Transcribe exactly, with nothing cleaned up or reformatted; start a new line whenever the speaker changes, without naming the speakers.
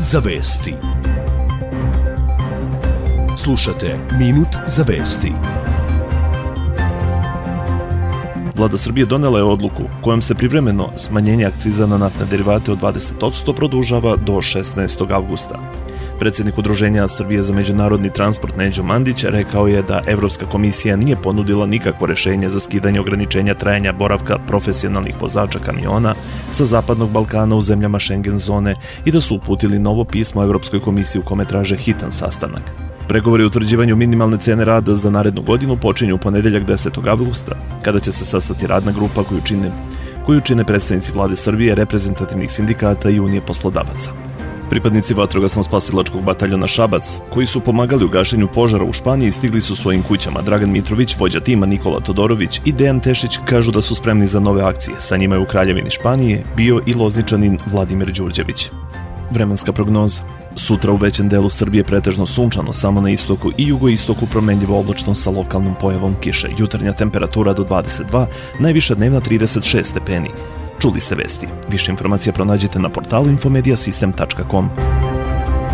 za vesti. Slušate Minut za vesti.
Vlada Srbije donela je odluku kojom se privremeno smanjenje akciza na naftne derivate od dvadeset posto produžava do šesnaestog avgusta. Predsjednik Udruženja Srbije za međunarodni transport Neđo Mandić rekao je da Evropska komisija nije ponudila nikakvo rešenje za skidanje ograničenja trajanja boravka profesionalnih vozača kamiona sa Zapadnog Balkana u zemljama Schengen zone i da su uputili novo pismo Evropskoj komisiji u kome traže hitan sastanak. Pregovori o utvrđivanju minimalne cene rada za narednu godinu počinju u ponedeljak desetog avgusta, kada će se sastati radna grupa koju čine, koju čine predstavnici Vlade Srbije, reprezentativnih sindikata i Unije poslodavaca. Pripadnici vatrogasno-spasilačkog bataljona Šabac, koji su pomagali u gašenju požara u Španiji, stigli su svojim kućama. Dragan Mitrović, vođa tima Nikola Todorović i Dejan Tešić kažu da su spremni za nove akcije. Sa njima je u Kraljevini Španije bio i Lozničanin Vladimir Đurđević. Vremenska prognoza. Sutra u većem delu Srbije pretežno sunčano, samo na istoku i jugoistoku promenljivo oblačno sa lokalnom pojavom kiše. Jutarnja temperatura do dvadeset dva, najviša dnevna trideset šest stepeni. Čuli ste vesti. Više informacija pronađite na portalu infomediasistem tačka com.